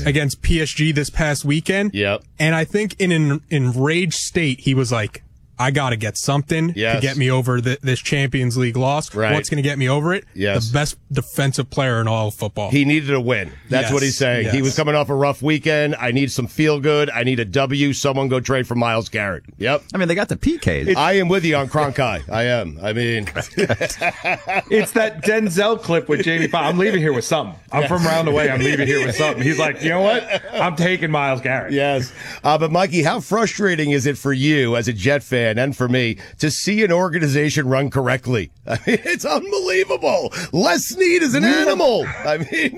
against PSG this past weekend. Yep. And I think in an enraged state, he was like, I got to get something to get me over this Champions League loss. Right. What's going to get me over it? Yes. The best defensive player in all of football. He needed a win. That's what he's saying. Yes. He was coming off a rough weekend. I need some feel good. I need a W. Someone go trade for Myles Garrett. Yep. I mean, they got the PKs. I am with you on Kroenke. I am. I mean, it's that Denzel clip with Jamie Foxx. I'm leaving here with something. I'm from round away. I'm leaving here with something. He's like, you know what? I'm taking Myles Garrett. Yes. But Mikey, how frustrating is it for you as a Jet fan and for me to see an organization run correctly? I mean, it's unbelievable. Les Snead is an animal. I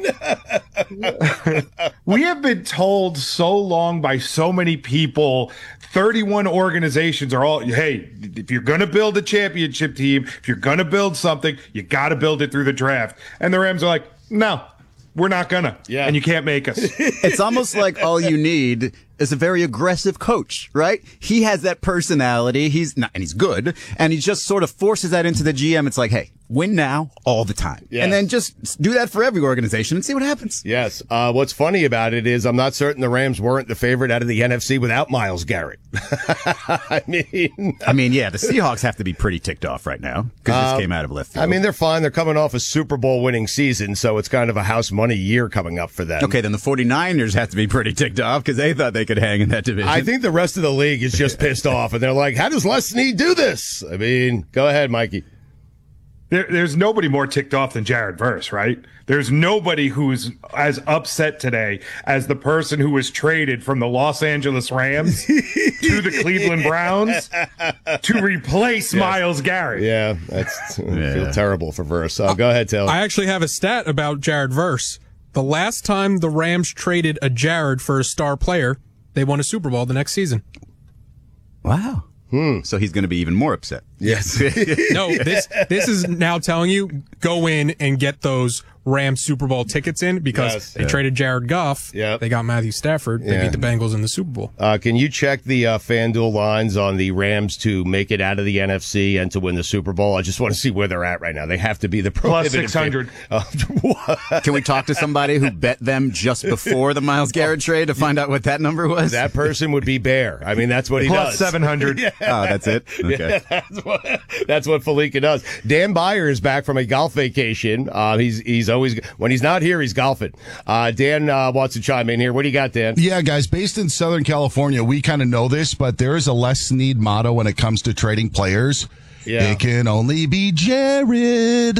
mean, we have been told so long by so many people, 31 organizations are all, hey, if you're going to build a championship team, if you're going to build something, you got to build it through the draft. And the Rams are like, no, we're not gonna. Yeah. And you can't make us. It's almost like all you need is a very aggressive coach, right? He has that personality. He's not, and he's good. And he just sort of forces that into the GM. It's like, hey, win now all the time. Yes. And then just do that for every organization and see what happens. Yes. What's funny about it is I'm not certain the Rams weren't the favorite out of the NFC without Myles Garrett. I mean, yeah, the Seahawks have to be pretty ticked off right now because this came out of left field. I mean, they're fine. They're coming off a Super Bowl winning season, so it's kind of a house money year coming up for them. Okay, then the 49ers have to be pretty ticked off because they thought they could hang in that division. I think the rest of the league is just pissed off, and they're like, how does Les Snead do this? I mean, go ahead, Mikey. There's nobody more ticked off than Jared Verse, right? There's nobody who's as upset today as the person who was traded from the Los Angeles Rams to the Cleveland Browns to replace Myles Garrett. Yeah, I feel terrible for Verse. Go ahead, Taylor. I actually have a stat about Jared Verse. The last time the Rams traded a Jared for a star player, they won a Super Bowl the next season. Wow. So he's going to be even more upset. Yes. No, this is now telling you, go in and get those Rams Super Bowl tickets in because they traded Jared Goff. Yep. They got Matthew Stafford. They beat the Bengals in the Super Bowl. Can you check the FanDuel lines on the Rams to make it out of the NFC and to win the Super Bowl? I just want to see where they're at right now. They have to be the plus 600. Can we talk to somebody who bet them just before the Myles Garrett trade to find out what that number was? That person would be Bear. I mean, that's what he plus does. 700. Yeah. Oh, that's it? Okay. Yeah, that's what Felica does. Dan Beyer is back from a golf vacation. He's always, when he's not here, he's golfing. Dan wants to chime in here. What do you got, Dan? Yeah, guys, based in Southern California, we kind of know this, but there is a Les Snead motto when it comes to trading players. Yeah. It can only be Jared.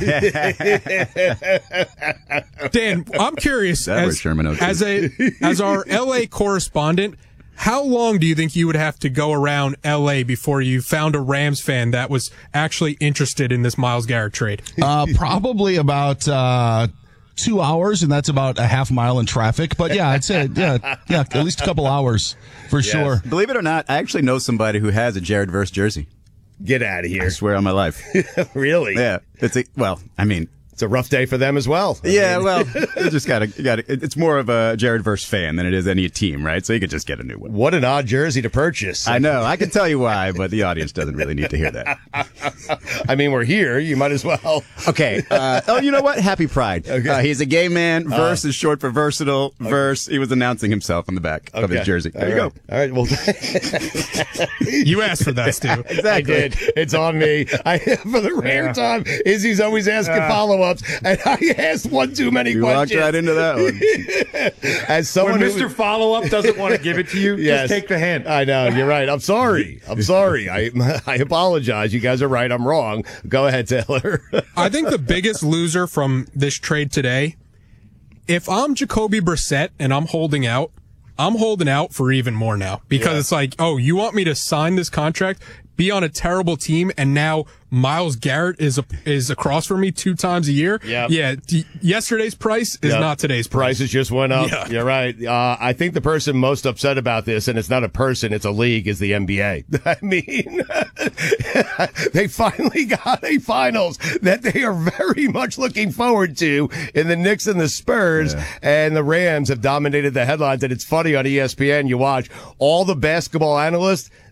Dan, I'm curious, as our LA correspondent, how long do you think you would have to go around LA before you found a Rams fan that was actually interested in this Myles Garrett trade? Probably about 2 hours, and that's about a half mile in traffic. But yeah, I'd say at least a couple hours for sure. Believe it or not, I actually know somebody who has a Jared Verse jersey. Get out of here! I swear on my life. Really? Yeah. It's a rough day for them as well. Well, you just gotta. It's more of a Jared Verse fan than it is any team, right? So you could just get a new one. What an odd jersey to purchase. I know. I can tell you why, but the audience doesn't really need to hear that. I mean, we're here. You might as well. Okay. You know what? Happy Pride. Okay. He's a gay man. Verse is short for versatile. Okay. Verse. He was announcing himself on the back of his jersey. There you go. All right. Well, you asked for that, Stu. Exactly. I did. It's on me. For the rare time, Izzy's always asking follow-ups. And I asked one too many questions. Walked right into that one. As someone when Mr. Follow-Up doesn't want to give it to you, just take the hint. I know. You're right. I'm sorry. I apologize. You guys are right. I'm wrong. Go ahead, Taylor. I think the biggest loser from this trade today, if I'm Jacoby Brissett and I'm holding out for even more now because it's like, oh, you want me to sign this contract, be on a terrible team, and now Myles Garrett is across from me 2 times a year. Yeah. Yesterday's price is not today's price. Prices just went up. Yeah. You're right. I think the person most upset about this, and it's not a person, it's a league, is the NBA. I mean, they finally got a finals that they are very much looking forward to in the Knicks and the Spurs, and the Rams have dominated the headlines. And it's funny on ESPN, you watch all the basketball analysts,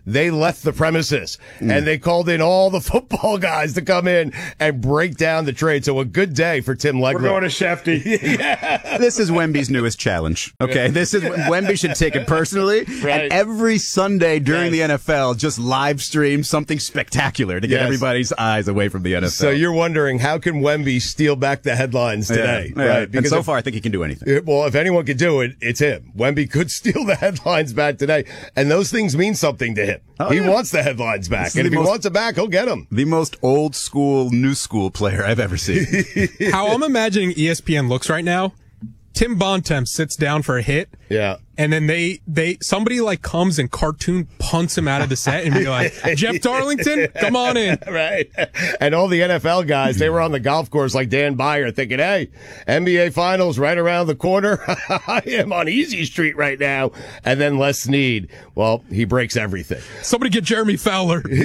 they left the premises and they called in all the football guys to come in and break down the trade. So a good day for Tim Legler. We're going to Shefty. This is Wemby's newest challenge. Okay, this is Wemby should take it personally. Right. And every Sunday during the NFL, just live stream something spectacular to get everybody's eyes away from the NFL. So you're wondering, how can Wemby steal back the headlines today? Right? Because so far, I think he can do anything. Well, if anyone could do it, it's him. Wemby could steal the headlines back today, and those things mean something to him. He wants the headlines back, and if he wants it back, he'll get them. The most old school, new school player I've ever seen. How I'm imagining ESPN looks right now, Tim Bontemps sits down for a hit. Yeah. And then somebody like comes and cartoon punts him out of the set and be like, Jeff Darlington, come on in. Right. And all the NFL guys, they were on the golf course like Dan Byer thinking, hey, NBA Finals right around the corner. I am on Easy Street right now. And then Les Snead, well, he breaks everything. Somebody get Jeremy Fowler. And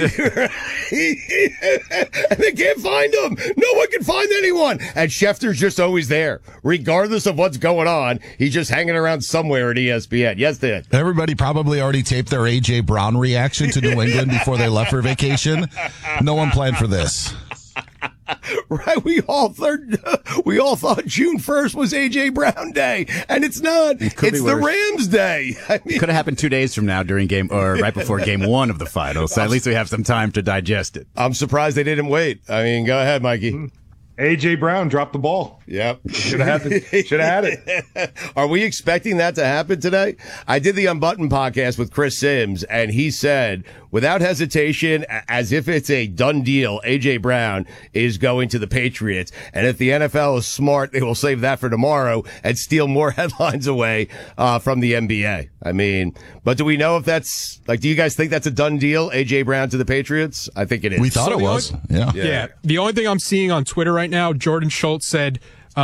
they can't find him. No one can find anyone. And Schefter's just always there. Regardless of what's going on, he's just hanging around somewhere at ESPN. Yes, Dan. Everybody probably already taped their A.J. Brown reaction to New England before they left for vacation. No one planned for this. Right, we all thought June 1st was A.J. Brown Day, and it's not. It's the Rams Day. I mean, could have happened 2 days from now right before game 1 of the finals. So at least we have some time to digest it. I'm surprised they didn't wait. I mean, go ahead, Mikey. A.J. Brown dropped the ball. Yep. Should have had it. Are we expecting that to happen today? I did the Unbuttoned podcast with Chris Sims, and he said, without hesitation, as if it's a done deal, A.J. Brown is going to the Patriots. And if the NFL is smart, they will save that for tomorrow and steal more headlines away from the NBA. I mean, but do we know if that's, like, do you guys think that's a done deal, A.J. Brown to the Patriots? I think it is. We thought it was. Yeah. The only thing I'm seeing on Twitter right now, Jordan Schultz said,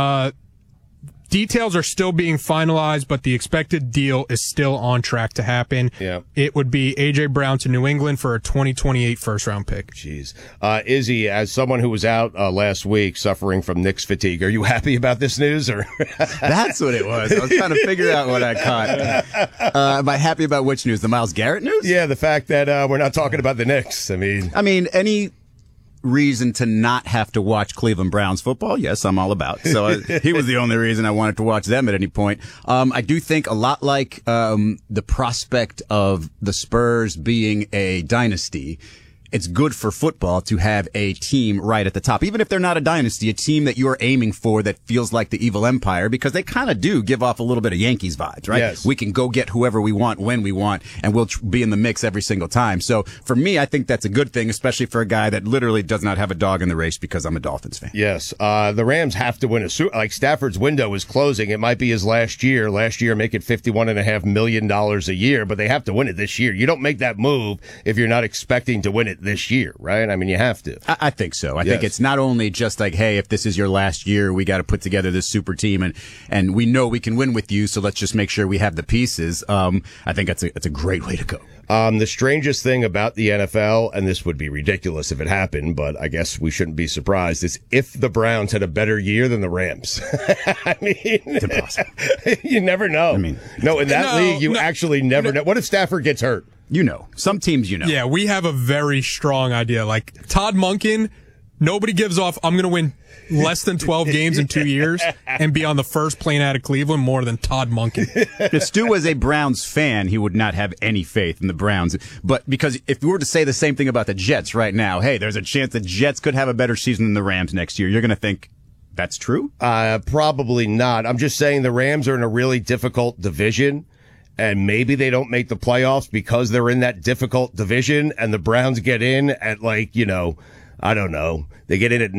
details are still being finalized, but the expected deal is still on track to happen. Yeah. It would be A.J. Brown to New England for a 2028 first-round pick. Jeez. Izzy, as someone who was out last week suffering from Knicks fatigue, are you happy about this news? Or That's what it was. I was trying to figure out what I caught. Am I happy about which news? The Myles Garrett news? Yeah, the fact that we're not talking about the Knicks. I mean, any reason to not have to watch Cleveland Browns football, yes, I'm all about. So he was the only reason I wanted to watch them at any point. I do think a lot like the prospect of the Spurs being a dynasty, it's good for football to have a team right at the top. Even if they're not a dynasty, a team that you're aiming for that feels like the evil empire, because they kind of do give off a little bit of Yankees vibes, right? Yes. We can go get whoever we want when we want, and we'll be in the mix every single time. So for me, I think that's a good thing, especially for a guy that literally does not have a dog in the race because I'm a Dolphins fan. Yes. The Rams have to win like Stafford's window is closing. It might be his last year. Last year, make it $51.5 million a year, but they have to win it this year. You don't make that move if you're not expecting to win it this year, right? I mean, you have to. I think so. I think it's not only just like, hey, if this is your last year, we got to put together this super team, and we know we can win with you, so let's just make sure we have the pieces. I think it's a great way to go. The strangest thing about the NFL, and this would be ridiculous if it happened, but I guess we shouldn't be surprised, is if the Browns had a better year than the Rams. I mean, it's impossible. You never know. I mean, no, in that league, you actually never know. What if Stafford gets hurt? You know, some teams, Yeah, we have a very strong idea. Like Todd Monken, nobody gives off, I'm going to win less than 12 games in 2 years and be on the first plane out of Cleveland more than Todd Monken. If Stu was a Browns fan, he would not have any faith in the Browns. But because if we were to say the same thing about the Jets right now, hey, there's a chance the Jets could have a better season than the Rams next year, you're going to think that's true? Probably not. I'm just saying the Rams are in a really difficult division. And maybe they don't make the playoffs because they're in that difficult division, and the Browns get in at I don't know. They get in at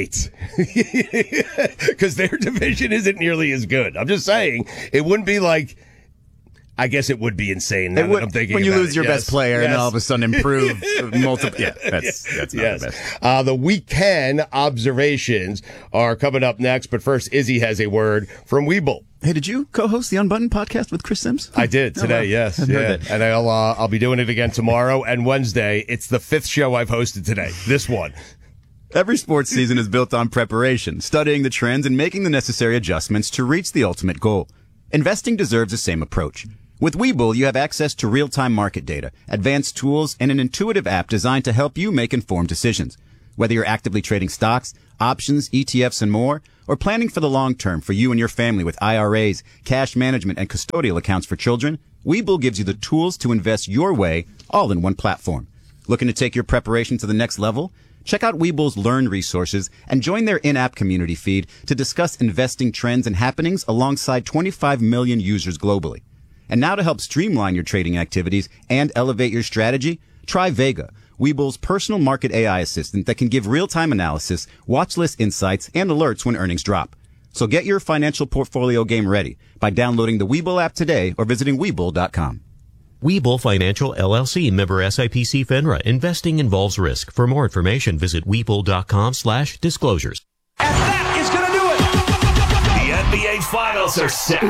9-8 because their division isn't nearly as good. I'm just saying it wouldn't be like. I guess it would be insane now that I'm thinking when you about lose your best player and all of a sudden improve multiple. Yeah, that's not the best. The Week 10 observations are coming up next, but first, Izzy has a word from Weeble. Hey, did you co-host the Unbuttoned podcast with Chris Sims? I did today, yes. Yeah. And I'll be doing it again tomorrow and Wednesday. It's the 5th show I've hosted today. This one. Every sports season is built on preparation, studying the trends, and making the necessary adjustments to reach the ultimate goal. Investing deserves the same approach. With Webull, you have access to real-time market data, advanced tools, and an intuitive app designed to help you make informed decisions. Whether you're actively trading stocks, options, ETFs, and more, or planning for the long term for you and your family with IRAs, cash management, and custodial accounts for children, Webull gives you the tools to invest your way, all in one platform. Looking to take your preparation to the next level? Check out Webull's Learn resources and join their in-app community feed to discuss investing trends and happenings alongside 25 million users globally. And now to help streamline your trading activities and elevate your strategy, try Vega, Webull's personal market AI assistant that can give real-time analysis, watch list insights, and alerts when earnings drop. So get your financial portfolio game ready by downloading the Webull app today or visiting Webull.com. Webull Financial LLC, member SIPC FINRA. Investing involves risk. For more information, visit Webull.com/disclosures. And that is going to do it. The NBA Finals are set.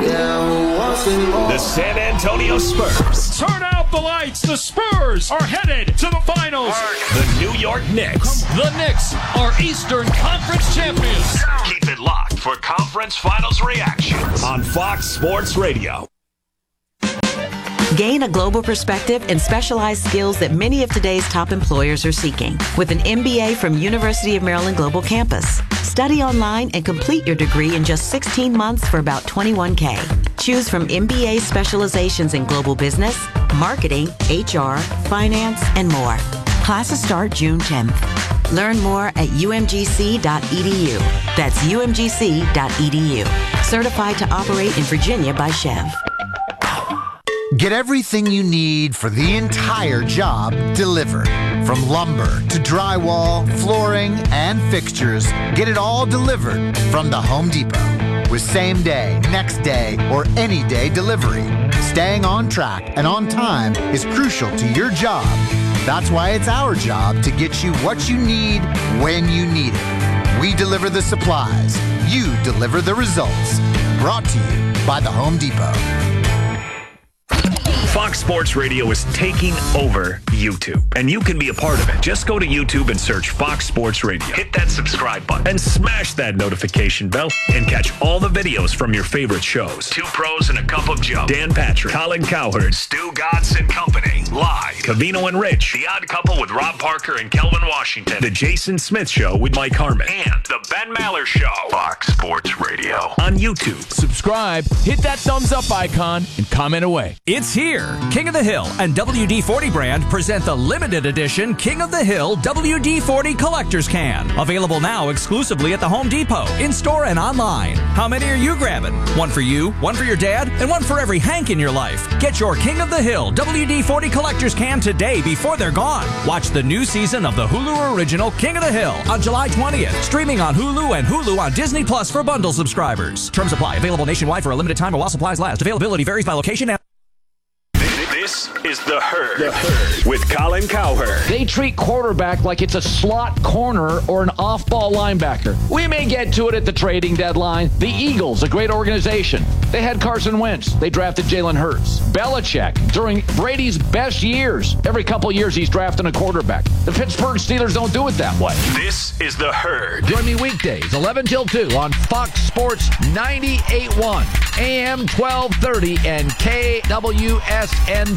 The San Antonio Spurs. Turn out the lights. The Spurs are headed to the finals. The New York Knicks. The Knicks are Eastern Conference champions. Keep it locked for Conference Finals reactions on Fox Sports Radio. Gain a global perspective and specialized skills that many of today's top employers are seeking with an MBA from University of Maryland Global Campus. Study online and complete your degree in just 16 months for about $21K. Choose from MBA specializations in global business, marketing, HR, finance, and more. Classes start June 10th. Learn more at umgc.edu. That's umgc.edu. Certified to operate in Virginia by Chev. Get everything you need for the entire job delivered. From lumber to drywall, flooring, and fixtures, get it all delivered from the Home Depot. With same day, next day, or any day delivery. Staying on track and on time is crucial to your job. That's why it's our job to get you what you need when you need it. We deliver the supplies. You deliver the results. Brought to you by the Home Depot. Fox Sports Radio is taking over YouTube, and you can be a part of it. Just go to YouTube and search Fox Sports Radio. Hit that subscribe button and smash that notification bell and catch all the videos from your favorite shows. Two Pros and a Cup of Joe. Dan Patrick, Colin Cowherd, Stu Godson Company. Live. Cavino and Rich. The Odd Couple with Rob Parker and Kelvin Washington. The Jason Smith Show with Mike Harmon. And The Ben Maller Show. Fox Sports Radio on YouTube. Subscribe, hit that thumbs up icon, and comment away. It's here. King of the Hill and WD-40 brand present the limited edition King of the Hill WD-40 Collector's Can. Available now exclusively at the Home Depot, in-store and online. How many are you grabbing? One for you, one for your dad, and one for every Hank in your life. Get your King of the Hill WD-40 Collector's Can today before they're gone. Watch the new season of the Hulu original King of the Hill on July 20th. Streaming on Hulu and Hulu on Disney Plus for bundle subscribers. Terms apply. Available nationwide for a limited time or while supplies last. Availability varies by location and... This is The Herd with Colin Cowherd. They treat quarterback like it's a slot corner or an off-ball linebacker. We may get to it at the trading deadline. The Eagles, a great organization. They had Carson Wentz. They drafted Jalen Hurts. Belichick, during Brady's best years, every couple years he's drafting a quarterback. The Pittsburgh Steelers don't do it that way. This is The Herd. Join me weekdays, 11 till 2 on Fox Sports 98.1, AM 1230, and KWSN.com.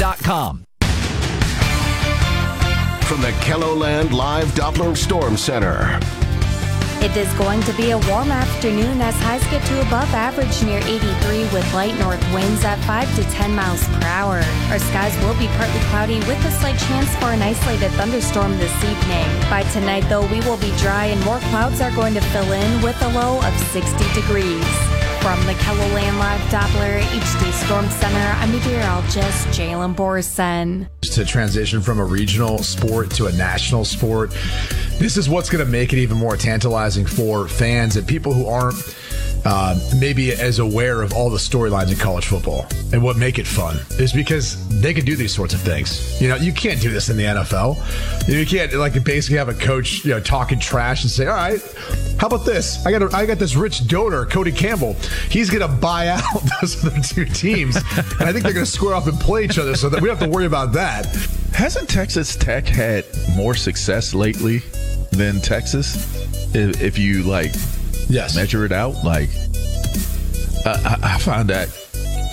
From the KELOLAND Live Doppler Storm Center. It is going to be a warm afternoon as highs get to above average near 83 with light north winds at 5 to 10 miles per hour. Our skies will be partly cloudy with a slight chance for an isolated thunderstorm this evening. By tonight, though, we will be dry and more clouds are going to fill in with a low of 60 degrees. From the KELOLAND Live Doppler HD Storm Center, I'm meteorologist Jalen Borson. To transition from a regional sport to a national sport, this is what's going to make it even more tantalizing for fans and people who aren't maybe as aware of all the storylines in college football. And what make it fun is because they can do these sorts of things. You know, you can't do this in the NFL. You can't basically have a coach, talking trash and say, all right, how about this? I got this rich donor, Cody Campbell. He's going to buy out those other two teams. And I think they're going to square off and play each other so that we don't have to worry about that. Hasn't Texas Tech had more success lately than Texas? If you measure it out, I find that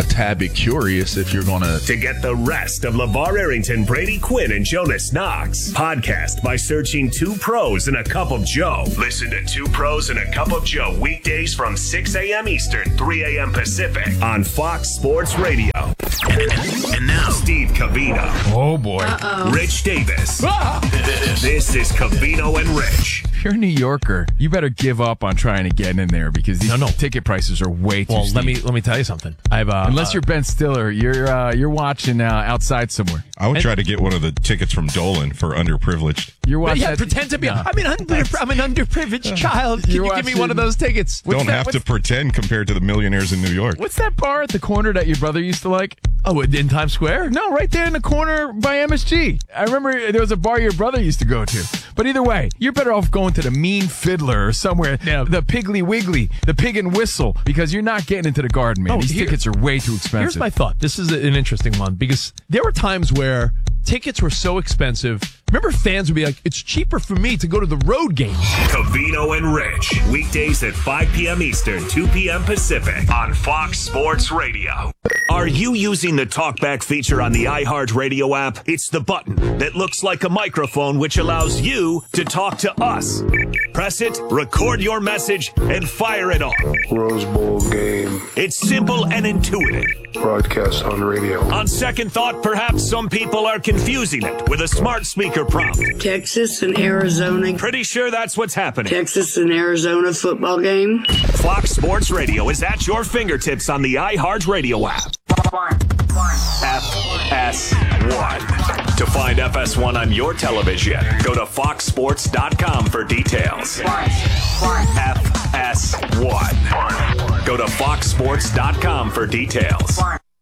a tad bit curious if you're going To get the rest of LeVar Arrington, Brady Quinn, and Jonas Knox, podcast by searching Two Pros and a Cup of Joe. Listen to Two Pros and a Cup of Joe weekdays from 6 a.m. Eastern, 3 a.m. Pacific on Fox Sports Radio. And now, Steve Covino. Oh, boy. Rich Davis. This is Covino and Rich. If you're a New Yorker, you better give up on trying to get in there because these ticket prices are way too steep. Let me tell you something. Unless you're Ben Stiller, you're watching outside somewhere. I would try to get one of the tickets from Dolan for underprivileged. You're watching. Yeah, pretend to be. I'm an underprivileged child. Can you give me one of those tickets? Don't have to pretend compared to the millionaires in New York. What's that bar at the corner that your brother used to like? Oh, in Times Square? No, right there in the corner by MSG. I remember there was a bar your brother used to go to. But either way, you're better off going to the Mean Fiddler or somewhere, the Piggly Wiggly, the Pig and Whistle, because you're not getting into the Garden, man. These tickets are way too expensive. Here's my thought. This is an interesting one because there were times where tickets were so expensive. Remember, fans would be like, it's cheaper for me to go to the road games. Covino and Rich. Weekdays at 5 p.m. Eastern, 2 p.m. Pacific on Fox Sports Radio. Are you using the TalkBack feature on the iHeartRadio app? It's the button that looks like a microphone which allows you to talk to us. Press it, record your message, and fire it off. Rose Bowl game. It's simple and intuitive. Broadcast on radio. On second thought, perhaps some people are confusing it with a smart speaker prompt. Texas and Arizona. Pretty sure that's what's happening. Texas and Arizona football game. Fox Sports Radio is at your fingertips on the iHeartRadio app. FS1. To find FS1 on your television, go to foxsports.com for details. FS1. Go to foxsports.com for details.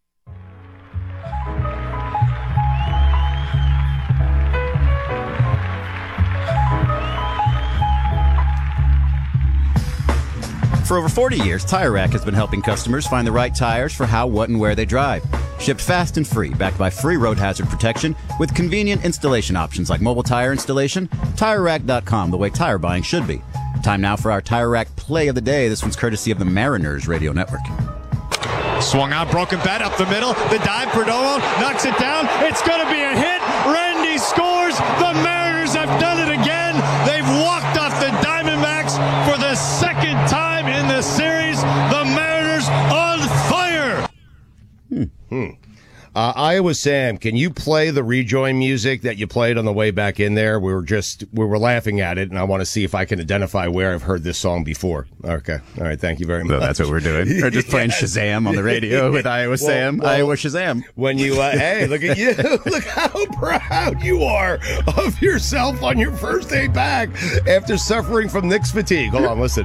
For over 40 years, Tire Rack has been helping customers find the right tires for how, what, and where they drive. Shipped fast and free, backed by free road hazard protection with convenient installation options like mobile tire installation. TireRack.com, the way tire buying should be. Time now for our Tire Rack play of the day. This one's courtesy of the Mariners Radio Network. Swung out, broken bat up the middle. The dive, Perdomo knocks it down. It's going to be a hit. Randy scores. The Mariners have done it again. They've walked off the Diamondbacks for the second time in the series. The Mariners on fire. Iowa Sam, can you play the rejoin music that you played on the way back in there? We were laughing at it, and I want to see if I can identify where I've heard this song before. Okay. All right. Thank you very much. So that's what we're doing. We're just playing Shazam on the radio with Iowa Sam. Iowa Shazam. When you, hey, look at you. Look how proud you are of yourself on your first day back after suffering from Knicks fatigue. Hold on, listen.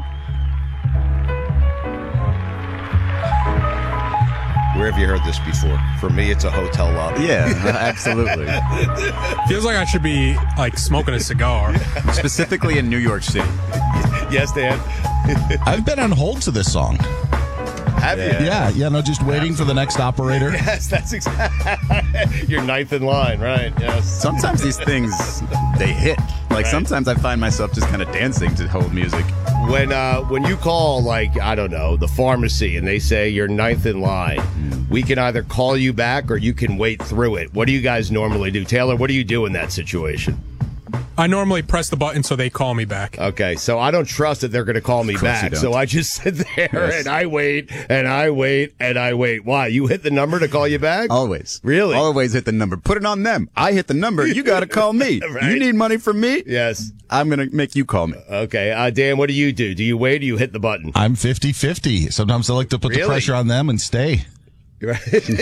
Where have you heard this before? For me, it's a hotel lobby. Yeah, absolutely. Feels like I should be like smoking a cigar. Specifically in New York City. Yes, Dan. I've been on hold to this song. Have you? Yeah, no, just waiting for the next operator. Yes, that's exactly. You're ninth in line, right? Yes. Sometimes these things, they hit. Like sometimes I find myself just kind of dancing to hold music. When you call, like, I don't know, the pharmacy and they say you're ninth in line, we can either call you back or you can wait through it. What do you guys normally do? Taylor, what do you do in that situation? I normally press the button so they call me back. Okay, so I don't trust that they're going to call me back. So I just sit there and I wait and I wait and I wait. Why? You hit the number to call you back? Always. Really? Always hit the number. Put it on them. I hit the number. You got to call me. Right. You need money from me? Yes. I'm going to make you call me. Okay. Dan, what do you do? Do you wait or you hit the button? I'm 50-50. Sometimes I like to put the pressure on them and stay. You're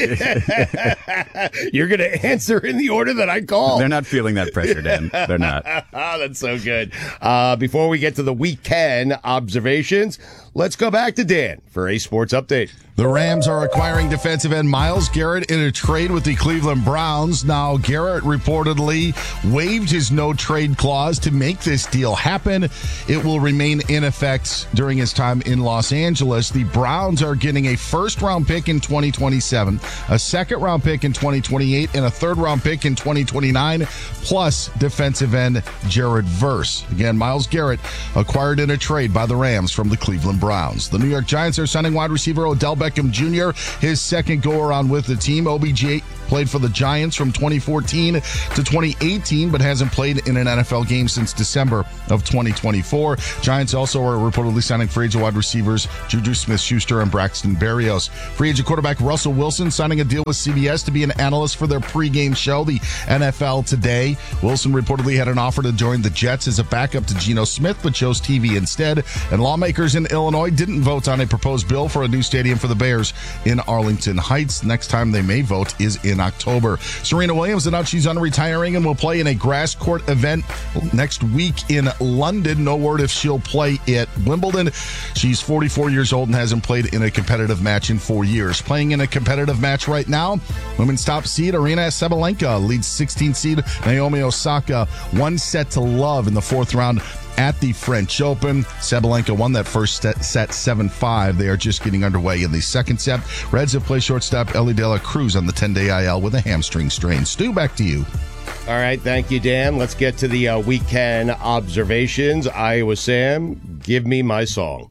going to answer in the order that I call. They're not feeling that pressure, Dan. They're not. Oh, that's so good. Before we get to the weekend observations, let's go back to Dan for a sports update. The Rams are acquiring defensive end Myles Garrett in a trade with the Cleveland Browns. Now, Garrett reportedly waived his no-trade clause to make this deal happen. It will remain in effect during his time in Los Angeles. The Browns are getting a first-round pick in 2020 2027, a second-round pick in 2028, and a third-round pick in 2029, plus defensive end Jared Verse. Again, Myles Garrett acquired in a trade by the Rams from the Cleveland Browns. The New York Giants are signing wide receiver Odell Beckham Jr., his second go-around with the team. OBJ played for the Giants from 2014 to 2018, but hasn't played in an NFL game since December of 2024. Giants also are reportedly signing free agent wide receivers Juju Smith-Schuster and Braxton Berrios. Free agent quarterback Russell Wilson signing a deal with CBS to be an analyst for their pregame show, the NFL Today. Wilson reportedly had an offer to join the Jets as a backup to Geno Smith, but chose TV instead. And lawmakers in Illinois didn't vote on a proposed bill for a new stadium for the Bears in Arlington Heights. Next time they may vote is in October. Serena Williams announced she's unretiring and will play in a grass court event next week in London. No word if she'll play at Wimbledon. She's 44 years old and hasn't played in a competitive match in 4 years. Playing in a competitive match right now, women's top seed Aryna Sabalenka leads 16th seed Naomi Osaka 1-0 in the fourth round at the French Open. Sabalenka won that first set 7-5. They are just getting underway in the second set. Reds have played shortstop Ellie De La Cruz on the 10-day IL with a hamstring strain. Stu, back to you. All right, thank you, Dan. Let's get to the weekend observations. Iowa Sam, give me my song.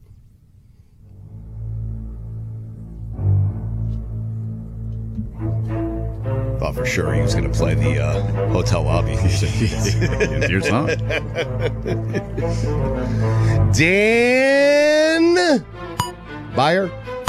Thought for sure he was going to play the hotel lobby. Here's your song. Dan Beyer.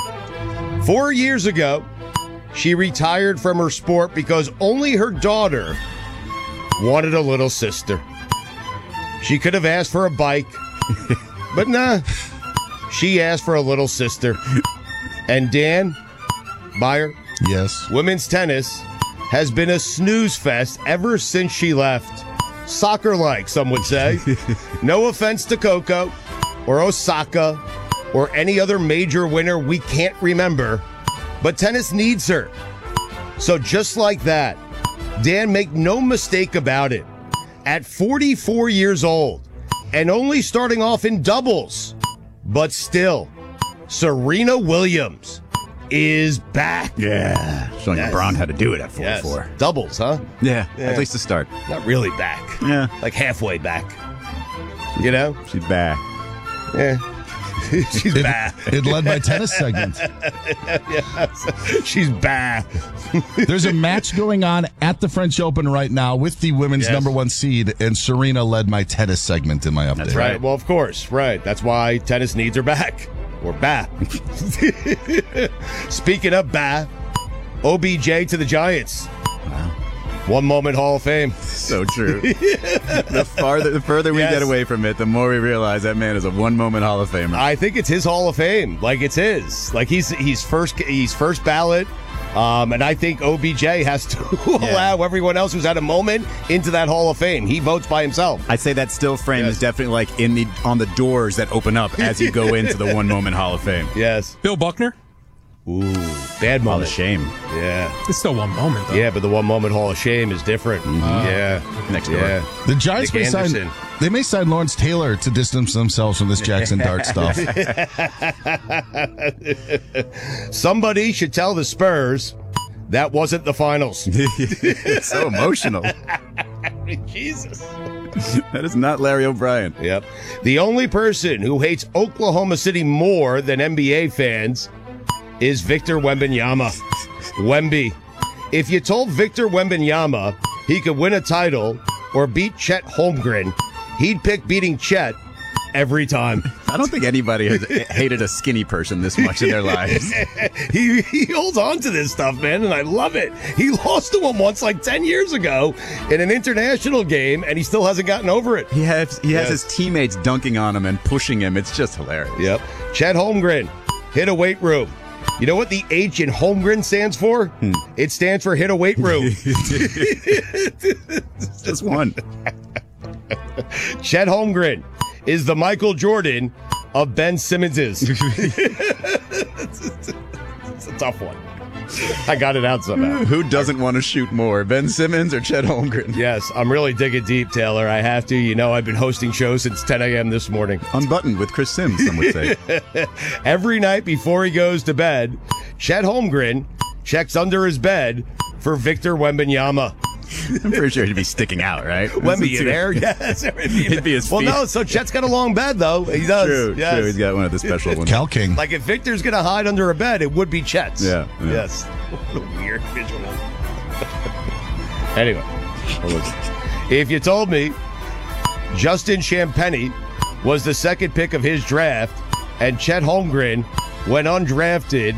4 years ago, she retired from her sport because only her daughter wanted a little sister. She could have asked for a bike, but nah, she asked for a little sister. And Dan Beyer, yes, women's tennis has been a snooze fest ever since she left. Soccer-like, some would say. No offense to Coco or Osaka or any other major winner we can't remember, but tennis needs her. So just like that, Dan, make no mistake about it. At 44 years old and only starting off in doubles, but still, Serena Williams is back. Yeah. Showing Yes. LeBron how to do it at 44. Yes. Doubles, huh? Yeah, at least to start. Not really back. Yeah. Like halfway back. You know? She's back. Yeah. She's back. It led my tennis segment. Yes. She's back. There's a match going on at the French Open right now with the women's number one seed, and Serena led my tennis segment in my update. That's right. Well, of course. Right. That's why tennis needs her back. Or back. Speaking of back, OBJ to the Giants. Wow. 1 moment Hall of Fame. So true. The further we get away from it, the more we realize that man is a 1 moment Hall of Famer. I think it's his Hall of Fame. Like, it's his. Like, he's first ballot. And I think OBJ has to allow everyone else who's had a moment into that Hall of Fame. He votes by himself. I'd say that still frame is definitely like on the doors that open up as you go into the 1 moment Hall of Fame. Yes. Bill Buckner? Ooh, bad moment. Hall of Shame. Yeah. It's still 1 moment, though. Yeah, but the 1 moment Hall of Shame is different. Yeah. Next door. Yeah. The Giants Nick may Anderson. they may sign Lawrence Taylor to distance themselves from this Jackson Dart stuff. Somebody should tell the Spurs that wasn't the finals. It's so emotional. Jesus. That is not Larry O'Brien. Yep. The only person who hates Oklahoma City more than NBA fans is Victor Wembanyama. Wemby. If you told Victor Wembanyama he could win a title or beat Chet Holmgren, he'd pick beating Chet every time. I don't think anybody has hated a skinny person this much in their lives. He holds on to this stuff, man, and I love it. He lost to him once like 10 years ago in an international game, and he still hasn't gotten over it. He has his teammates dunking on him and pushing him. It's just hilarious. Yep. Chet Holmgren hit a weight room. You know what the H in Holmgren stands for? It stands for hit a weight room. Just one. Chet Holmgren is the Michael Jordan of Ben Simmons's. It's a tough one. I got it out somehow. Who doesn't want to shoot more, Ben Simmons or Chet Holmgren? Yes, I'm really digging deep, Taylor. I have to. You know, I've been hosting shows since 10 a.m. this morning. Unbuttoned with Chris Sims, some would say. Every night before he goes to bed, Chet Holmgren checks under his bed for Victor Wembanyama. I'm pretty sure he'd be sticking out, right? Wemby, you there? Yes. He'd be his feet. Well, no, so Chet's got a long bed, though. He does. True, yes. true. He's got one of the special ones. Cal King. Like, if Victor's going to hide under a bed, it would be Chet's. Yeah. Yes. What a weird visual. Anyway, if you told me Justin Champagnie was the second pick of his draft and Chet Holmgren went undrafted,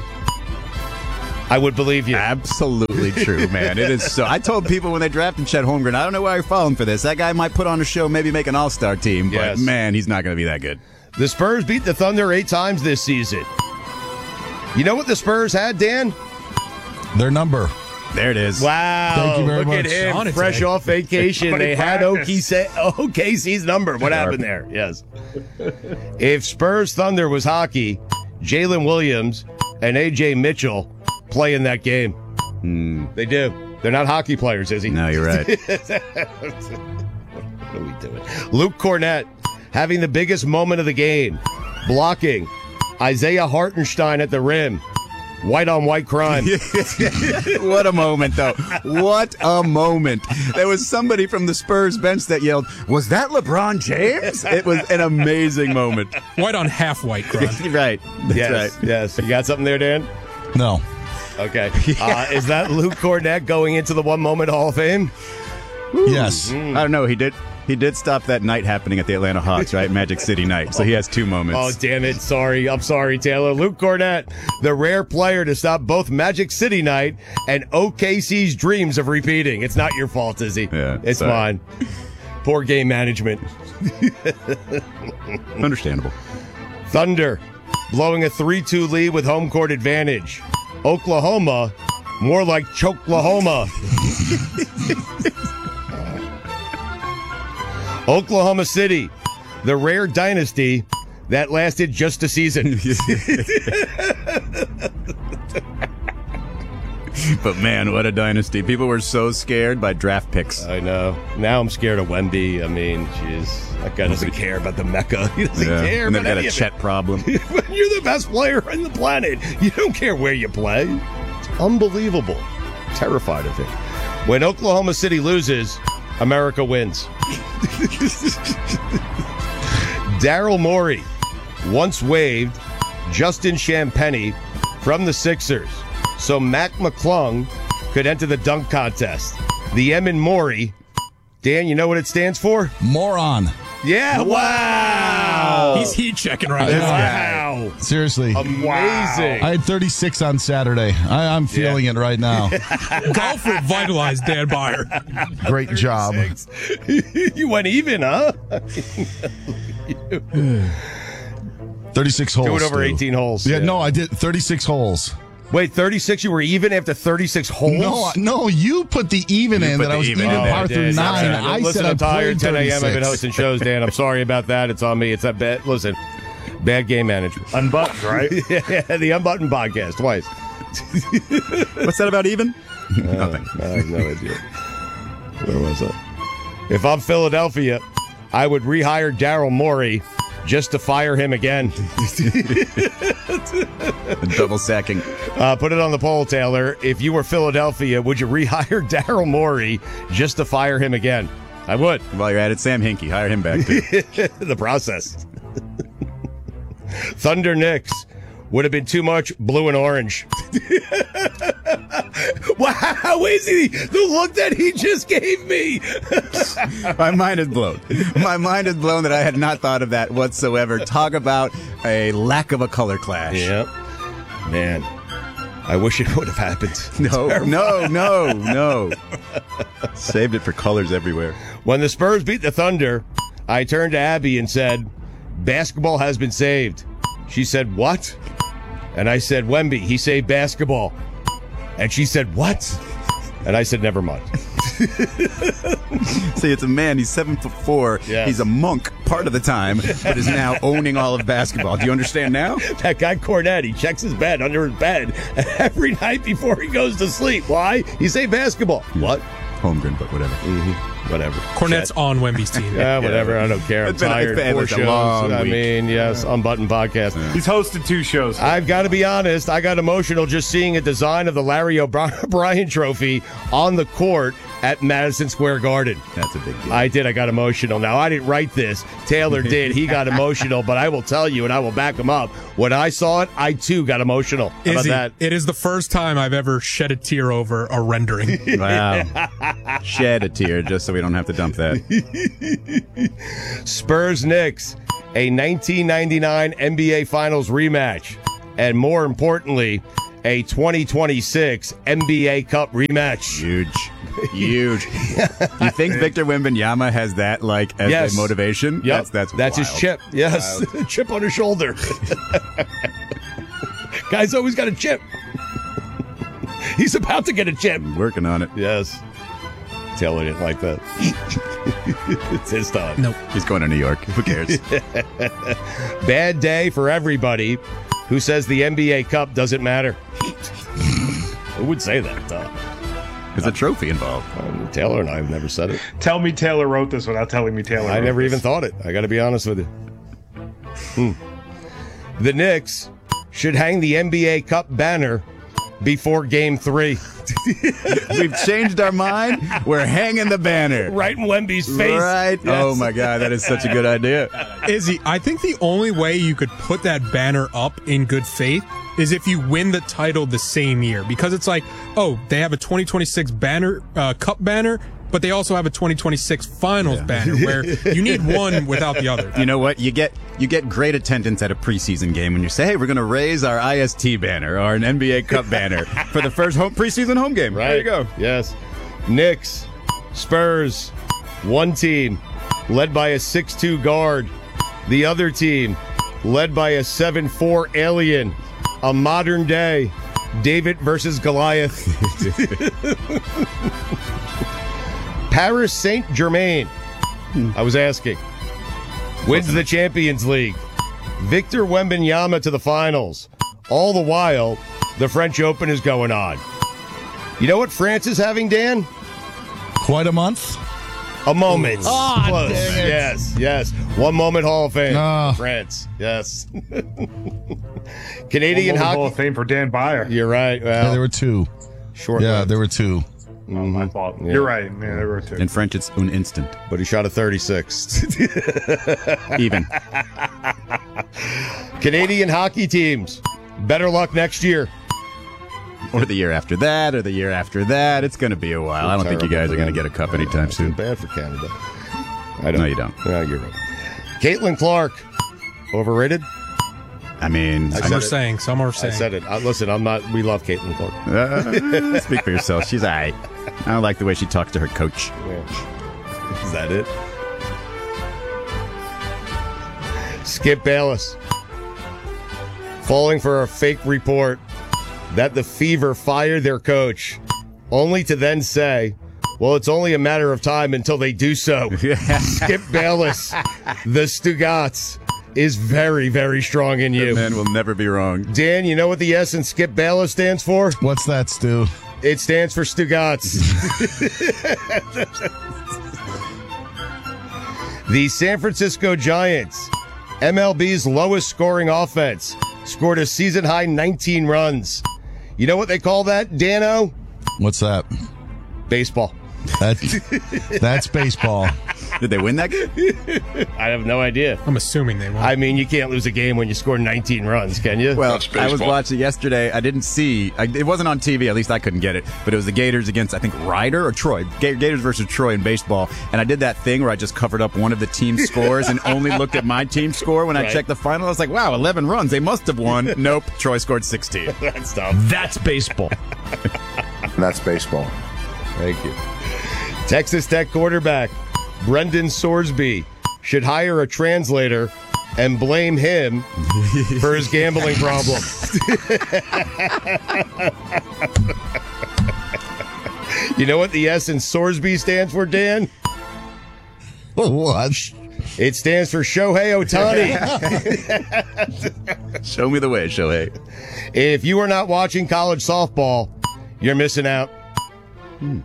I would believe you. Absolutely true, man. It is so. I told people when they drafted Chet Holmgren, I don't know why you're falling for this. That guy might put on a show, maybe make an all-star team, but man, he's not going to be that good. The Spurs beat the Thunder 8 times this season. You know what the Spurs had, Dan? Their number. There it is. Wow. Thank you very Look much. at him, fresh off vacation. They had OKC's number. What happened there? Yes. If Spurs Thunder was hockey, Jalen Williams and A.J. Mitchell play in that game. They do. They're not hockey players, is he? No, you're right. What are we doing? Luke Cornett having the biggest moment of the game. Blocking Isaiah Hartenstein at the rim. White-on-white crime. What a moment, though. What a moment. There was somebody from the Spurs bench that yelled, "Was that LeBron James?" It was an amazing moment. White on half white crime. Right. That's Yes, right. yes. You got something there, Dan? No. Okay. Is that Luke Cornett going into the One Moment Hall of Fame? Yes. I don't know. He did stop that night happening at the Atlanta Hawks, right? Magic City night. So he has 2 moments. Oh, damn it. Sorry. I'm sorry, Taylor. Luke Cornett, the rare player to stop both Magic City night and OKC's dreams of repeating. It's not your fault, Izzy. Yeah, it's sorry. mine. Poor game management. Understandable. Thunder blowing a 3-2 lead with home court advantage. Oklahoma, more like Choklahoma. Oklahoma City, the rare dynasty that lasted just a season. But man, what a dynasty. People were so scared by draft picks. I know. Now I'm scared of Wemby. I mean, jeez, that guy doesn't care about the Mecca. He doesn't care And about they've got any a of it. Chet problem. You're the best player on the planet. You don't care where you play. It's unbelievable. Terrified of him. When Oklahoma City loses, America wins. Daryl Morey once waived Justin Champagnie from the Sixers so Mac McClung could enter the dunk contest. The M in Morey, Dan, you know what it stands for? Moron. Yeah, wow. He's heat checking right now. Wow. Seriously. Amazing. I had 36 on Saturday. I'm feeling it right now. Golf revitalized Dan Byer. Great job. You went even, huh? 36 holes. Do it over Stu. 18 holes. Yeah, no, I did 36 holes. Wait, 36? You were even after 36 holes? No, you put the even in that I was even par through 9. I Listen, said I I'm tired. played 10 a.m. I've been 36. hosting shows, Dan. I'm sorry about that. It's on me. It's that bad. Listen, bad game management. Unbuttoned, right? Yeah, the Unbuttoned podcast twice. What's that about even? Nothing. I have no idea. Where was I? If I'm Philadelphia, I would rehire Daryl Morey just to fire him again. Double sacking. Put it on the poll, Taylor. If you were Philadelphia, would you rehire Daryl Morey just to fire him again? I would. While you're at it, Sam Hinkie. Hire him back, too. The process. Thunder Knicks would have been too much blue and orange. Wow, Izzy, the look that he just gave me. My mind is blown. My mind is blown that I had not thought of that whatsoever. Talk about a lack of a color clash. Yeah. Man, I wish it would have happened. No. Saved it for colors everywhere. When the Spurs beat the Thunder, I turned to Abby and said, basketball has been saved. She said, what? And I said, Wemby, he saved basketball. And she said, what? And I said, never mind. See, it's a man. He's 7'4". Yes. He's a monk part of the time, but is now owning all of basketball. Do you understand now? That guy Cornette, he checks his bed under his bed every night before he goes to sleep. Why? He saved basketball. What? Holmgren, but whatever. Whatever. Cornette's on Wemby's team. Yeah, whatever. I don't care. I'm It's been- tired. it's 4 been a long shows. I week. mean, yes, Unbuttoned Podcast. He's hosted 2 shows. I've got to be honest. I got emotional just seeing a design of the Larry O'Brien Trophy on the court at Madison Square Garden. That's a big deal. I did. I got emotional. Now, I didn't write this. Taylor did. He got emotional, but I will tell you, and I will back him up. When I saw it, I too got emotional. How about Izzy, that? it is the first time I've ever shed a tear over a rendering. Wow. Shed a tear just so we don't have to dump that. Spurs Knicks, a 1999 NBA Finals rematch, and more importantly, a 2026 NBA Cup rematch. Huge. You think Victor Wembanyama has that as a motivation? Yep. That's his wild. chip. Yes, chip on his shoulder. Guy's always got a chip. He's about to get a chip. Working on it. Yes. Taylor didn't like that. It's his time. Nope. He's going to New York. Who cares? Bad day for everybody who says the NBA Cup doesn't matter. Who would say that? There's a trophy involved. Taylor and I have never said it. Tell me Taylor wrote this without telling me Taylor I wrote never this. even thought it. I got to be honest with you. The Knicks should hang the NBA Cup banner before Game 3. We've changed our mind. We're hanging the banner. Right in Wemby's face. Right. Yes. Oh, my God. That is such a good idea. Izzy, I think the only way you could put that banner up in good faith is if you win the title the same year. Because it's like, oh, they have a 2026 banner, cup banner, but they also have a 2026 finals banner where you need one without the other. You know what? You get great attendance at a preseason game when you say, hey, we're going to raise our IST banner or an NBA Cup banner for the first preseason home game. Right. There you go. Yes. Knicks, Spurs, one team led by a 6'2 guard. The other team led by a 7'4 alien. A modern day David versus Goliath. Paris Saint-Germain, I was asking, wins the Champions League. Victor Wembanyama to the finals. All the while, the French Open is going on. You know what France is having, Dan? Quite a month. A moment. Oh, Close. dang it. Yes. 1 moment Hall of Fame. Oh. France. Yes. Canadian Hall hockey. of Fame for Dan Byer. You're right. Well, Yeah, there were 2. short. Yeah, there were 2. My fault. Yeah. You're right. Yeah, there were 2. In French, it's un instant. But he shot a 36. Even. Canadian hockey teams. Better luck next year. Or the year after that, or the year after that. It's going to be a while. I don't think you guys are going to get a cup anytime soon. Bad for Canada. No, you don't. No, you're right. Caitlin Clark. Overrated? I mean, Some are saying. I said it. Listen, I'm not. We love Caitlin Clark. speak for yourself. She's all right. I don't like the way she talks to her coach. Yeah. Is that it? Skip Bayless. Falling for a fake report that the Fever fired their coach, only to then say, well, it's only a matter of time until they do so. Skip Bayless, the Stugats, is very, very strong in you. That man will never be wrong. Dan, you know what the S in Skip Bayless stands for? What's that, Stu? It stands for Stugats. The San Francisco Giants, MLB's lowest scoring offense, scored a season-high 19 runs. You know what they call that, Dano? What's that? Baseball. That's baseball. Did they win that game? I have no idea. I'm assuming they won. I mean, you can't lose a game when you score 19 runs, can you? Well, I was watching yesterday. I didn't see. It wasn't on TV. At least I couldn't get it. But it was the Gators against, I think, Ryder or Troy. Gators versus Troy in baseball. And I did that thing where I just covered up one of the team's scores and only looked at my team's score when I checked the final. I was like, wow, 11 runs. They must have won. Nope. Troy scored 16. That's dumb. That's baseball. That's baseball. Thank you. Texas Tech quarterback Brendan Sorsby should hire a translator and blame him for his gambling problem. You know what the S in Sorsby stands for, Dan? What? It stands for Shohei Ohtani. Show me the way, Shohei. If you are not watching college softball, you're missing out.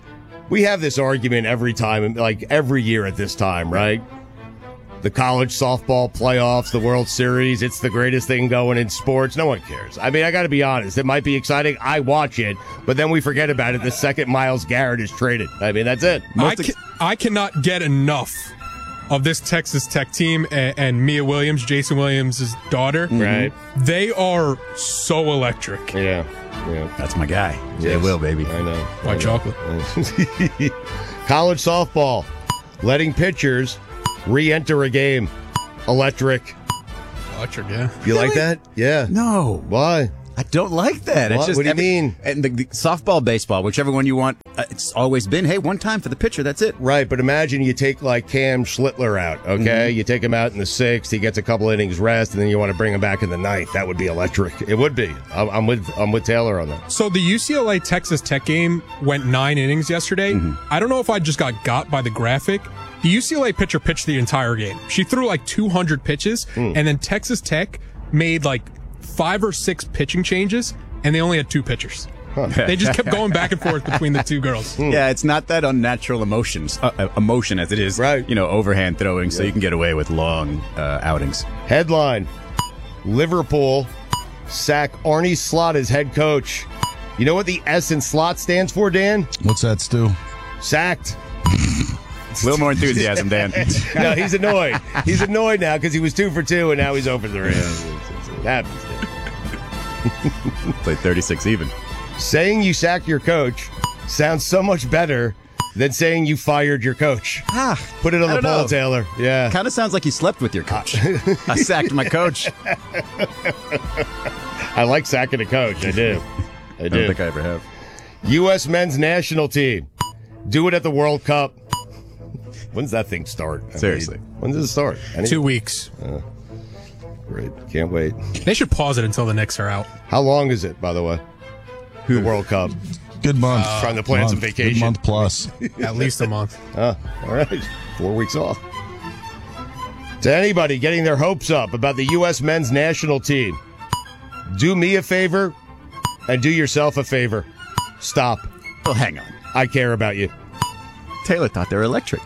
We have this argument every time, like every year at this time, right? The college softball playoffs, the World Series, it's the greatest thing going in sports. No one cares. I mean, I got to be honest. It might be exciting. I watch it, but then we forget about it the second Myles Garrett is traded. I mean, that's it. I cannot get enough of this Texas Tech team and Mia Williams, Jason Williams' daughter. Right. They are so electric. Yeah. That's my guy. Yes. Jay Will, baby. I know. White chocolate. College softball, letting pitchers re-enter a game. Electric. Electric, yeah. You like that? Yeah. No. Why? I don't like that. What? What do you mean? And the softball, baseball, whichever one you want, it's always been, hey, one time for the pitcher, that's it. Right, but imagine you take like Cam Schlittler out, okay? You take him out in the 6th, he gets a couple innings rest, and then you want to bring him back in the 9th. That would be electric. It would be. I'm with Taylor on that. So the UCLA Texas Tech game went 9 innings yesterday. I don't know if I just got by the graphic. The UCLA pitcher pitched the entire game. She threw like 200 pitches, and then Texas Tech made like 5 or 6 pitching changes, and they only had 2 pitchers. They just kept going back and forth between the two girls. Yeah, it's not that unnatural emotion as it is, right? Overhand throwing, so you can get away with long outings. Headline: Liverpool sack Arne Slot as head coach. You know what the S in Slot stands for, Dan? What's that, Stu? Sacked. A little more enthusiasm, Dan. No, he's annoyed. He's annoyed now because he was 2 for 2, and now he's 0 for 3. It happens. Played 36 even. Saying you sacked your coach sounds so much better than saying you fired your coach. Put it on the poll, Taylor. Yeah. Kind of sounds like you slept with your coach. I sacked my coach. I like sacking a coach. I do. I don't think I ever have. U.S. men's national team. Do it at the World Cup. When's that thing start? Seriously. When does it start? 2 weeks. Great. Can't wait. They should pause it until the Knicks are out. How long is it, by the way? The World Cup. Good month. Trying to plan some vacation. Good month plus. At least a month. All right. 4 weeks off. To anybody getting their hopes up about the U.S. men's national team, do me a favor and do yourself a favor. Stop. Well, hang on. I care about you. Taylor thought they were electric.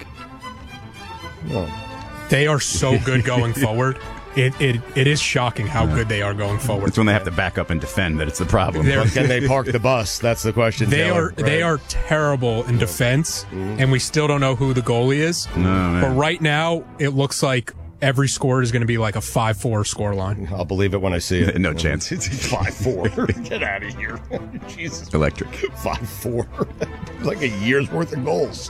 They are so good going forward. It is shocking how good they are going forward. It's when they have to back up and defend that it's the problem. Can they park the bus? That's the question. They Taylor. They are terrible in defense, and we still don't know who the goalie is. But right now, it looks like every score is going to be like a 5-4 scoreline. I'll believe it when I see it. No chance. It's 5-4. Get out of here. Jesus. Electric. 5-4. Like a year's worth of goals.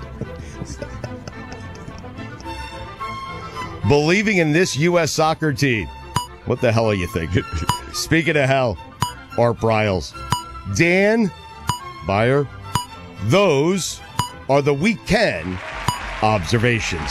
Believing in this U.S. soccer team. What the hell are you thinking? Speaking of hell, Art Briles. Dan Beyer. Those are the weekend observations.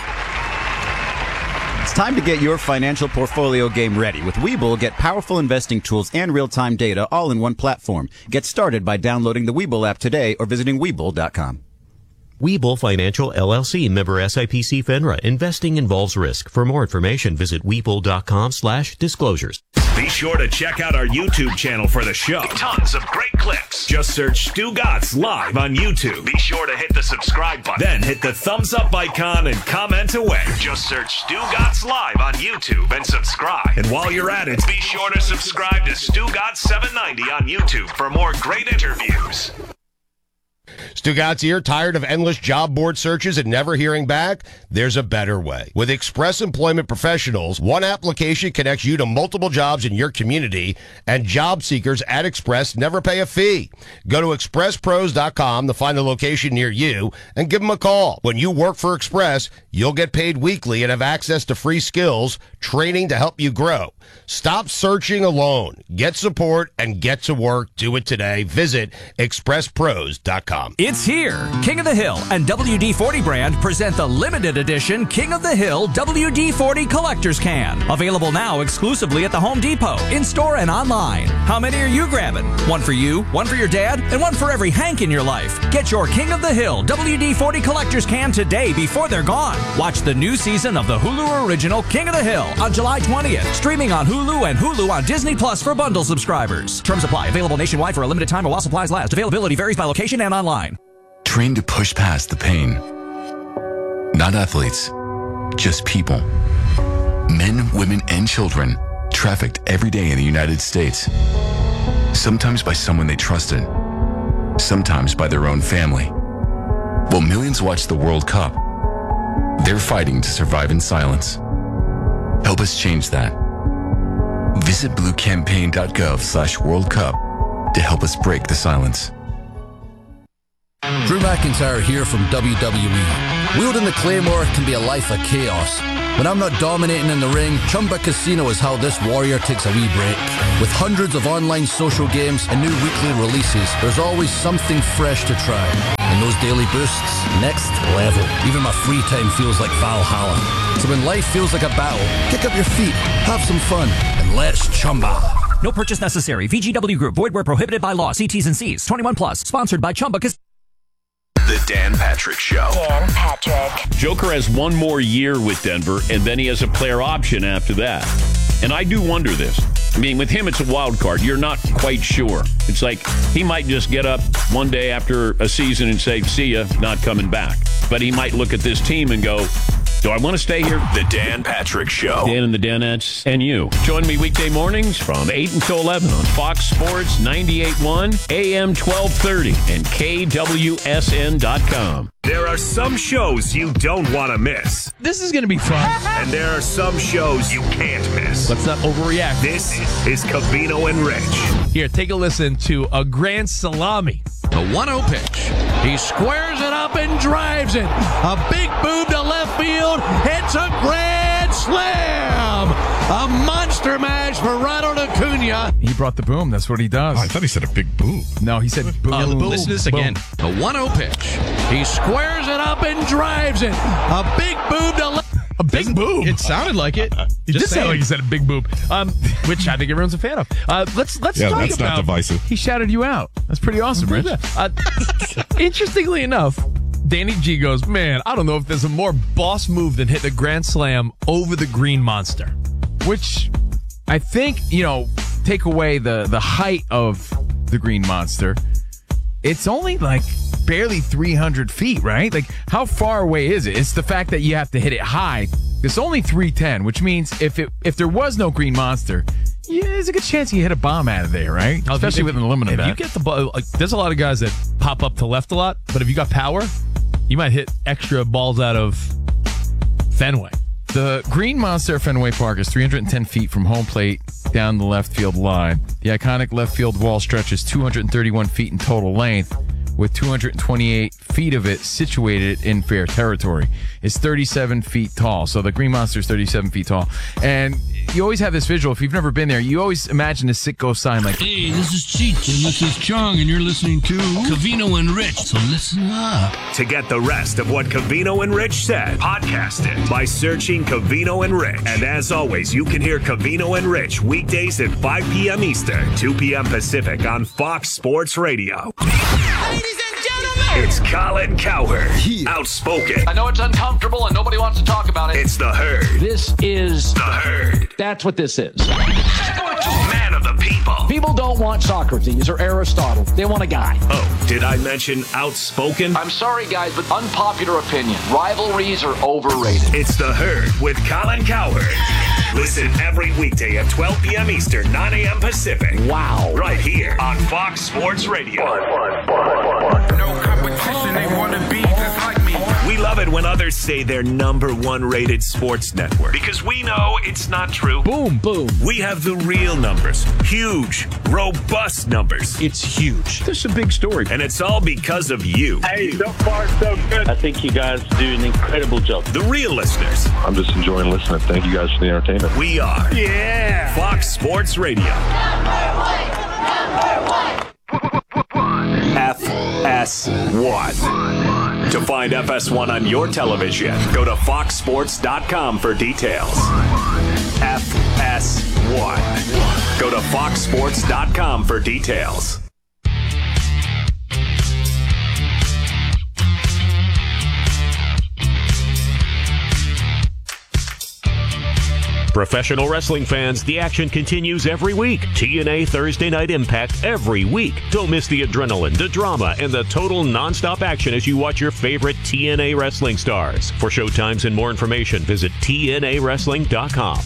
It's time to get your financial portfolio game ready. With Webull, get powerful investing tools and real-time data all in one platform. Get started by downloading the Webull app today or visiting Webull.com. Webull Financial LLC, member SIPC FINRA. Investing involves risk. For more information, visit Webull.com/disclosures. Be sure to check out our YouTube channel for the show. Tons of great clips. Just search Stu Gatz Live on YouTube. Be sure to hit the subscribe button. Then hit the thumbs up icon and comment away. Just search Stu Gatz Live on YouTube and subscribe. And while you're at it, be sure to subscribe to Stu Gatz 790 on YouTube for more great interviews. Stu Gatz here. Tired of endless job board searches and never hearing back? There's a better way. With Express Employment Professionals, one application connects you to multiple jobs in your community, and job seekers at Express never pay a fee. Go to expresspros.com to find the location near you and give them a call. When you work for Express, you'll get paid weekly and have access to free skills, training to help you grow. Stop searching alone. Get support and get to work. Do it today. Visit expresspros.com. It's here. King of the Hill and WD-40 brand present the limited edition King of the Hill WD-40 Collector's Can. Available now exclusively at the Home Depot, in-store and online. How many are you grabbing? One for you, one for your dad, and one for every Hank in your life. Get your King of the Hill WD-40 Collector's Can today before they're gone. Watch the new season of the Hulu original King of the Hill on July 20th. Streaming on Hulu and Hulu on Disney Plus for bundle subscribers. Terms apply. Available nationwide for a limited time while supplies last. Availability varies by location and online. trained to push past the pain. Not athletes, just people. Men, women, and children trafficked every day in the United States. Sometimes by someone they trusted, sometimes by their own family. While millions watch the World Cup, they're fighting to survive in silence. Help us change that. Visit bluecampaign.gov/World Cup to help us break the silence. Drew McIntyre here from WWE. Wielding the Claymore can be a life of chaos. When I'm not dominating in the ring, Chumba Casino is how this warrior takes a wee break. With hundreds of online social games and new weekly releases, there's always something fresh to try. And those daily boosts, next level. Even my free time feels like Valhalla. So when life feels like a battle, kick up your feet, have some fun, and let's Chumba. No purchase necessary. VGW Group. Void where prohibited by law. See T's and C's. 21 plus. Sponsored by Chumba Casino. The Dan Patrick Show. Dan Patrick. Joker has one more year with Denver, and then he has a player option after that. And I do wonder this. I mean, with him, it's a wild card. You're not quite sure. It's like he might just get up one day after a season and say, see ya, not coming back. But he might look at this team and go, do I want to stay here? The Dan Patrick Show. Dan and the Danettes and you. Join me weekday mornings from 8 until 11 on Fox Sports 98.1, AM 1230, and KWSN.com. There are some shows you don't want to miss. This is going to be fun. And there are some shows you can't miss. Let's not overreact. This is Covino and Rich. Here, take a listen to a grand salami. The 1-0 pitch. He squares it up and drives it. A big boom to left field. It's a grand slam. A monster mash for Ronald Acuna. He brought the boom. That's what he does. Oh, I thought he said a big boom. No, he said boom. Listen to this again. The 1-0 pitch. He squares it up and drives it. A big boom to left. A big boom. It sounded like it. It did sound like you said a big boom, which I think everyone's a fan of. Let's talk about. That's not divisive. He shouted you out. That's pretty awesome, Rich. Interestingly enough, Danny G goes, man, I don't know if there's a more boss move than hit a grand slam over the Green Monster, which I think, take away the height of the Green Monster. It's only like barely 300 feet, right? Like, how far away is it? It's the fact that you have to hit it high. It's only 310, which means if there was no Green Monster, yeah, there's a good chance you hit a bomb out of there, right? Especially with an aluminum bat. If you get the ball, there's a lot of guys that pop up to left a lot, but if you got power, you might hit extra balls out of Fenway. The Green Monster at Fenway Park is 310 feet from home plate down the left field line. The iconic left field wall stretches 231 feet in total length, with 228 feet of it situated in fair territory. It's 37 feet tall. So the Green Monster is 37 feet tall. And you always have this visual. If you've never been there, you always imagine a Sitco sign like, hey, this is Cheech, and this is Chong, and you're listening to Covino and Rich, so listen up. To get the rest of what Covino and Rich said, podcast it by searching Covino and Rich. And as always, you can hear Covino and Rich weekdays at 5 p.m. Eastern, 2 p.m. Pacific on Fox Sports Radio. It's Colin Cowherd, outspoken. I know it's uncomfortable and nobody wants to talk about it. It's the Herd. This is the Herd. That's what this is. Man of the people. People don't want Socrates or Aristotle. They want a guy. Oh, did I mention outspoken? I'm sorry, guys, but unpopular opinion. Rivalries are overrated. It's the Herd with Colin Cowherd. Listen every weekday at 12 p.m. Eastern, 9 a.m. Pacific. Wow. Right here on Fox Sports Radio. No competition, they want to be just like me. We love it when others say they're #1 rated sports network, because we know it's not true. Boom, boom. We have the real numbers. Huge, robust numbers. It's huge. This is a big story. And it's all because of you. Hey, so far so good. I think you guys do an incredible job. The real listeners. I'm just enjoying listening. Thank you guys for the entertainment. We are. Yeah. Fox Sports Radio. FS1. To find FS1 on your television, go to foxsports.com for details. FS1. Go to foxsports.com for details. Professional wrestling fans, the action continues every week. TNA Thursday Night Impact every week. Don't miss the adrenaline, the drama, and the total nonstop action as you watch your favorite TNA wrestling stars. For showtimes and more information, visit TNAWrestling.com.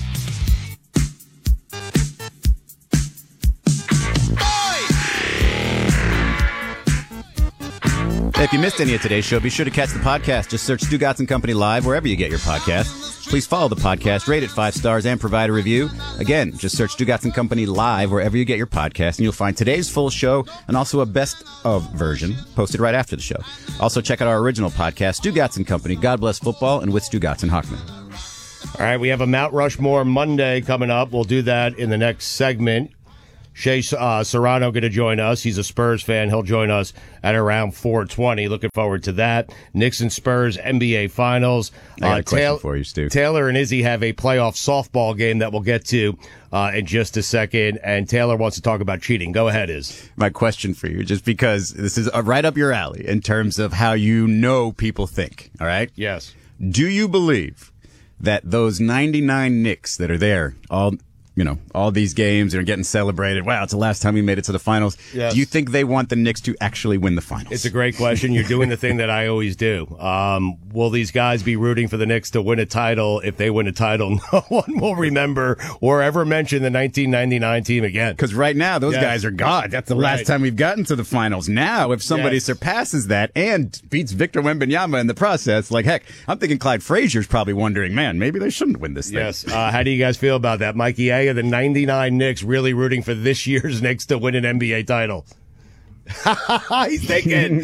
If you missed any of today's show, be sure to catch the podcast. Just search Stugotz & Company Live wherever you get your podcasts. Please follow the podcast, rate it 5 stars, and provide a review. Again, just search Stugotz & Company Live wherever you get your podcast, and you'll find today's full show and also a best of version posted right after the show. Also, check out our original podcast, Stugotz & Company, God Bless Football, and with Stugotz and Hockman. All right, we have a Mount Rushmore Monday coming up. We'll do that in the next segment. Shea Serrano going to join us. He's a Spurs fan. He'll join us at around 4:20. Looking forward to that. Knicks and Spurs NBA Finals. I got a question for you, Stu. Taylor and Izzy have a playoff softball game that we'll get to in just a second. And Taylor wants to talk about cheating. Go ahead, Iz. My question for you, just because this is right up your alley in terms of how you know people think, all right? Yes. Do you believe that those 99 Knicks that are there, all these games are getting celebrated. Wow, it's the last time we made it to the finals. Yes. Do you think they want the Knicks to actually win the finals? It's a great question. You're doing the thing that I always do. Will these guys be rooting for the Knicks to win a title? If they win a title, no one will remember or ever mention the 1999 team again. Because right now, those guys are gone. That's the last time we've gotten to the finals. Now, if somebody surpasses that and beats Victor Wembanyama in the process, like, heck, I'm thinking Clyde Frazier's probably wondering, man, maybe they shouldn't win this thing. Yes. How do you guys feel about that? Mikey A, the 99 Knicks really rooting for this year's Knicks to win an NBA title. He's thinking.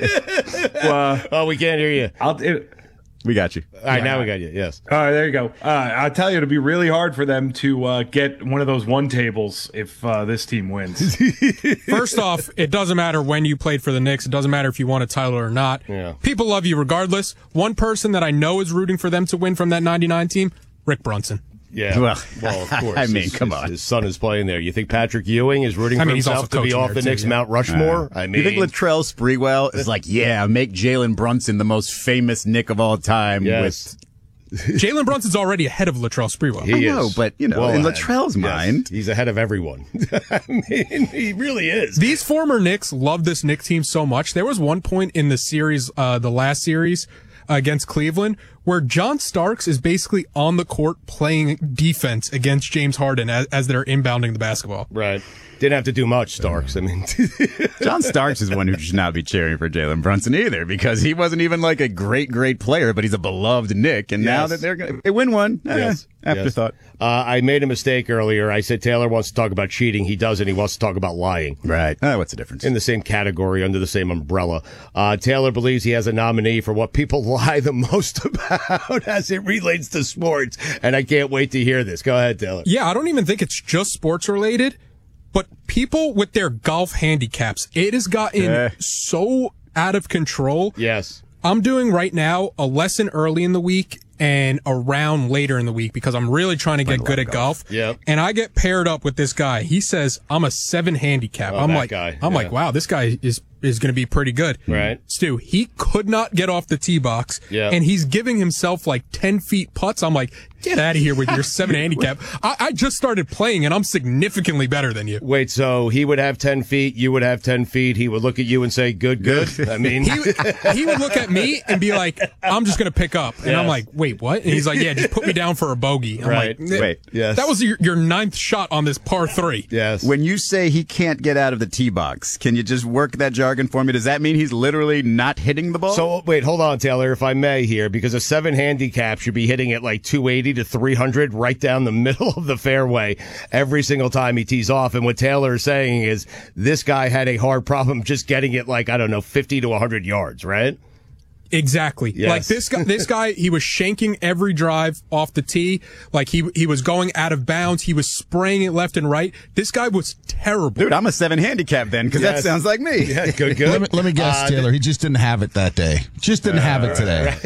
Well, we can't hear you. We got you. All right, now we got you. Yes. All right, there you go. I'll tell you, it'll be really hard for them to get one of those one tables if this team wins. First off, it doesn't matter when you played for the Knicks. It doesn't matter if you won a title or not. Yeah. People love you regardless. One person that I know is rooting for them to win from that 99 team, Rick Brunson. Yeah. Well, of course. I mean, come on. His son is playing there. You think Patrick Ewing is rooting for he's himself also to be coaching off there the too, Knicks yeah. Mount Rushmore? I mean, You think Latrell Sprewell is like, yeah, make Jalen Brunson the most famous Knick of all time? Yes. Jalen Brunson's already ahead of Latrell Sprewell. He I know, is. but, in Well ahead. Latrell's mind. He's ahead of everyone. I mean, he really is. These former Knicks love this Knicks team so much. There was one point in the series, the last series against Cleveland, where John Starks is basically on the court playing defense against James Harden as they're inbounding the basketball. Right. Didn't have to do much, Starks. I mean, John Starks is one who should not be cheering for Jalen Brunson either, because he wasn't even like a great player, but he's a beloved Knick. And now that they win one, afterthought. I made a mistake earlier. I said Taylor wants to talk about cheating. He doesn't. He wants to talk about lying. Right. What's the difference? In the same category, under the same umbrella. Taylor believes he has a nominee for what people lie the most about as it relates to sports. And I can't wait to hear this. Go ahead, Taylor. Yeah, I don't even think it's just sports related, but people with their golf handicaps, it has gotten so out of control. Yes. I'm doing right now a lesson early in the week and a round later in the week because I'm really trying to get good at golf. Yep. And I get paired up with this guy. He says I'm a 7 handicap. Oh, I'm that like, guy. I'm like, wow, this guy is going to be pretty good. Right. Stu, he could not get off the tee box. Yep. And he's giving himself like 10 feet putts. I'm like, get out of here with your 7 handicap. I just started playing and I'm significantly better than you. Wait, so he would have 10 feet, you would have 10 feet, he would look at you and say, good. I mean, he would look at me and be like, I'm just going to pick up. And I'm like, wait, what? And he's like, yeah, just put me down for a bogey. I'm Right. like, Wait. Yes. that was your 9th shot on this par 3. Yes. When you say he can't get out of the tee box, can you just work that jargon for me? Does that mean he's literally not hitting the ball? So, wait, hold on, Taylor, if I may here, because a 7 handicap should be hitting at like 280 to 300 right down the middle of the fairway every single time he tees off. And what Taylor is saying is this guy had a hard problem just getting it like, I don't know, 50 to 100 yards, right? Exactly. Yes. Like this guy, he was shanking every drive off the tee. Like he was going out of bounds. He was spraying it left and right. This guy was terrible. Dude, I'm a 7 handicap then, because that sounds like me. Yeah, good. Let me guess, Taylor. He just didn't have it that day. Just didn't have it today.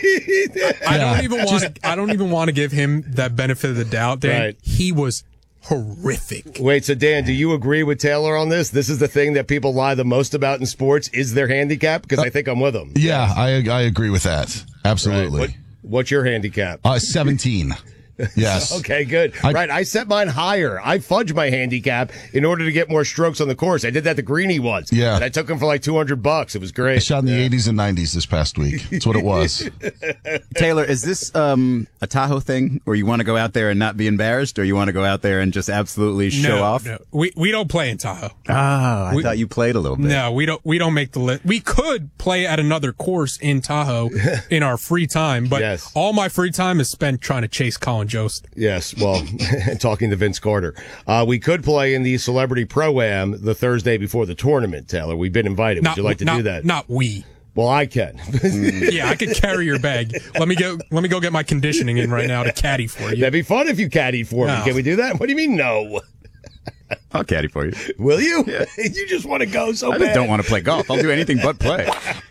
I don't even want to give him that benefit of the doubt. Dan. Right. He was horrific. Wait, so Dan, do you agree with Taylor on this? This is the thing that people lie the most about in sports is their handicap? Because I think I'm with him. Yeah, I agree with that. Absolutely. Right. What's your handicap? 17. Yes. Okay, good. Right, I set mine higher. I fudged my handicap in order to get more strokes on the course. I did that to Greeny once. Yeah. And I took him for like $200. It was great. I shot in the 80s and 90s this past week. That's what it was. Taylor, is this a Tahoe thing where you want to go out there and not be embarrassed, or you want to go out there and just absolutely show off? No, we don't play in Tahoe. Oh, I thought you played a little bit. No, we don't make the list. We could play at another course in Tahoe in our free time, but all my free time is spent trying to chase Colin Jost. Yes, well, talking to Vince Carter. We could play in the Celebrity Pro-Am the Thursday before the tournament, Taylor. We've been invited. Would you like to do that? Not we. Well, I can. Yeah, I could carry your bag. Let me go get my conditioning in right now to caddy for you. That'd be fun if you caddied for me. Can we do that? What do you mean, no? I'll caddy for you. Will you? Yeah. You just want to go so I bad. just don't want to play golf. I'll do anything but play.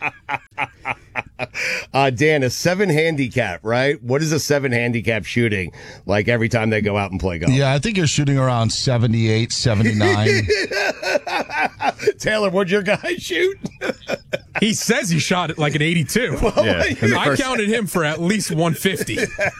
Dan, a 7 handicap, right? What is a 7 handicap shooting like every time they go out and play golf? Yeah, I think you're shooting around 78, 79. Taylor, what'd your guy shoot? He says he shot it like an 82. Yeah. I counted him for at least 150.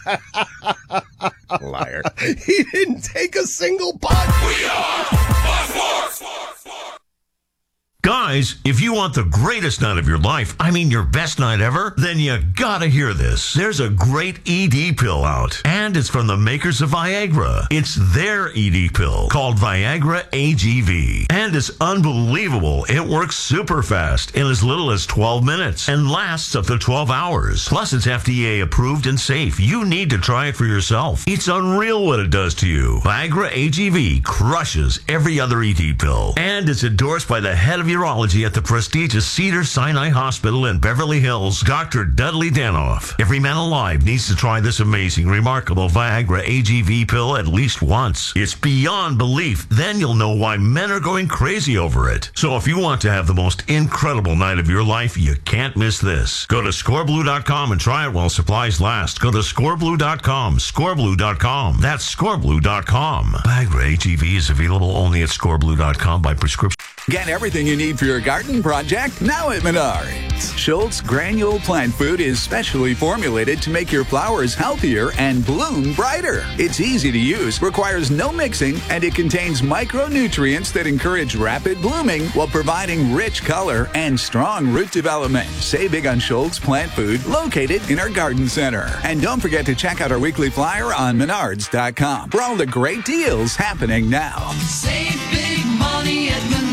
Liar. He didn't take a single putt. We are Sports. Guys, if you want the greatest night of your life, I mean your best night ever, then you gotta hear this. There's a great ED pill out, and it's from the makers of Viagra. It's their ED pill called Viagra AGV, and it's unbelievable. It works super fast in as little as 12 minutes and lasts up to 12 hours. Plus, it's FDA approved and safe. You need to try it for yourself. It's unreal what it does to you. Viagra AGV crushes every other ED pill, and it's endorsed by the head of urology at the prestigious Cedars-Sinai Hospital in Beverly Hills, Dr. Dudley Danoff. Every man alive needs to try this amazing, remarkable Viagra AGV pill at least once. It's beyond belief. Then you'll know why men are going crazy over it. So if you want to have the most incredible night of your life, you can't miss this. Go to scoreblue.com and try it while supplies last. Go to scoreblue.com, scoreblue.com. That's scoreblue.com. Viagra AGV is available only at scoreblue.com by prescription. Get everything you need for your garden project now at Menards. Schultz Granule Plant Food is specially formulated to make your flowers healthier and bloom brighter. It's easy to use, requires no mixing, and it contains micronutrients that encourage rapid blooming while providing rich color and strong root development. Save big on Schultz Plant Food, located in our garden center. And don't forget to check out our weekly flyer on Menards.com for all the great deals happening now. Save big money at Menards.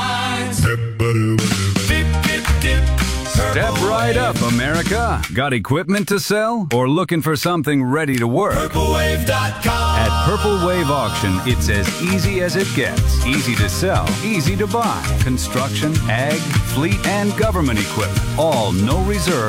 Step right up, America. Got equipment to sell or looking for something ready to work? PurpleWave.com. At Purple Wave Auction, it's as easy as it gets. Easy to sell, easy to buy. Construction, ag, fleet, and government equipment. All no reserve.